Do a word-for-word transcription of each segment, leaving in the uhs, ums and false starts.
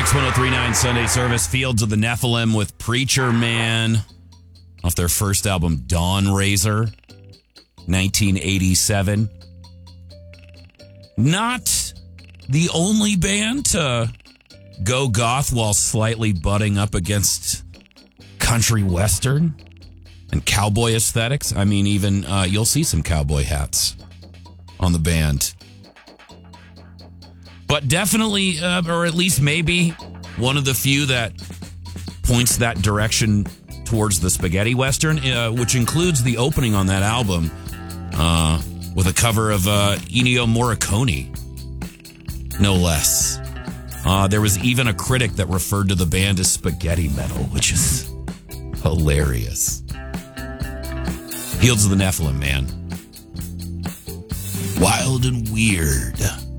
X ten thirty-nine Sunday Service, Fields of the Nephilim with Preacher Man off their first album, Dawn Raiser, nineteen eighty-seven. Not the only band to go goth while slightly butting up against country western and cowboy aesthetics. I mean, even uh, you'll see some cowboy hats on the band. But definitely, uh, or at least maybe, one of the few that points that direction towards the spaghetti western, uh, which includes the opening on that album uh, with a cover of uh, Ennio Morricone, no less. Uh, there was even a critic that referred to the band as spaghetti metal, which is hilarious. Fields of the Nephilim, man. Wild and weird.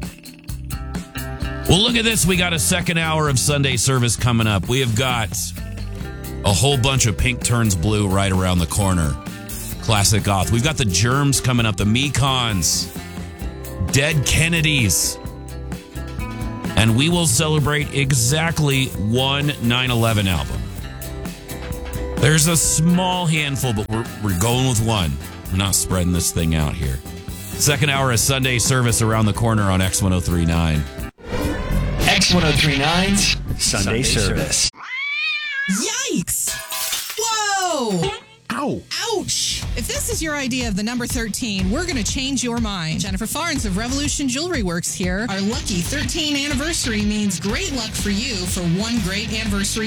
Well, look at this. We got a second hour of Sunday service coming up. We have got a whole bunch of Pink Turns Blue right around the corner. Classic goth. We've got the Germs coming up, the Mekons, Dead Kennedys. And we will celebrate exactly one nine eleven album. There's a small handful, but we're, we're going with one. We're not spreading this thing out here. Second hour of Sunday service around the corner on X ten thirty-nine. X ten thirty-nine's Sunday, Sunday Service. Yikes! Whoa! Ow! Ouch! If this is your idea of the number thirteen, we're going to change your mind. Jennifer Farnes of Revolution Jewelry Works here. Our lucky thirteen anniversary means great luck for you for one great anniversary